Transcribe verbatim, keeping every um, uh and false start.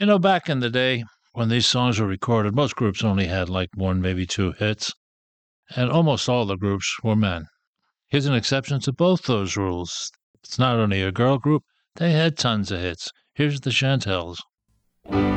You know, back in the day when these songs were recorded, most groups only had like one, maybe two hits, and almost all the groups were men. Here's an exception to both those rules. It's not only a girl group, they had tons of hits. Here's the Chantels.